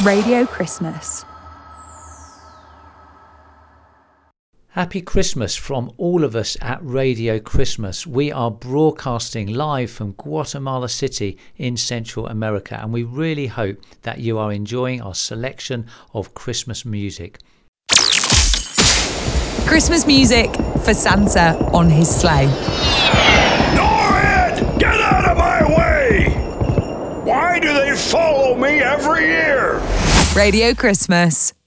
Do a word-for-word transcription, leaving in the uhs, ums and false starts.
Radio Christmas. Happy Christmas from all of us at Radio Christmas. We are broadcasting live from Guatemala City in Central America, and we really hope that you are enjoying our selection of Christmas music. Christmas music for Santa on his sleigh. Norrid! Get out of my way! Why do they follow me every year? Radio Christmas.